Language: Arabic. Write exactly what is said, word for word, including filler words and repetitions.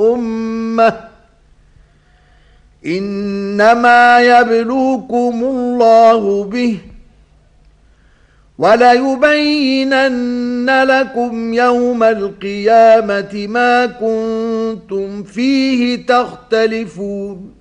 أمة إنما يبلوكم الله به وليبينن لكم يوم القيامة ما كنتم فيه تختلفون.